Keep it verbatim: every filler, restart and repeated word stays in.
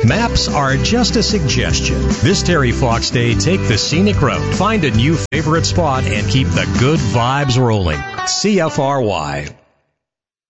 Maps are just a suggestion. This Terry Fox Day, take the scenic road, find a new favorite spot, and keep the good vibes rolling. C F R Y.